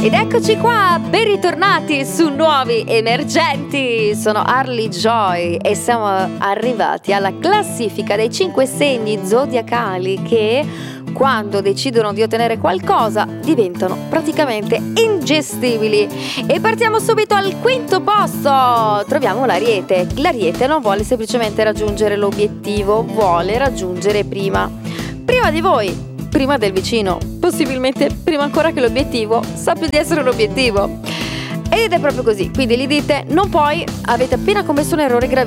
Ed eccoci qua, ben ritornati su Nuovi Emergenti. Sono Arlie Joy e siamo arrivati alla classifica dei 5 segni zodiacali che, quando decidono di ottenere qualcosa, diventano praticamente ingestibili. E partiamo subito al quinto posto. Troviamo l'Ariete. L'Ariete non vuole semplicemente raggiungere l'obiettivo, vuole raggiungere prima di voi, prima del vicino, possibilmente prima ancora che l'obiettivo sappia di essere un obiettivo. Ed è proprio così, quindi gli dite: non puoi, avete appena commesso un errore gravissimo.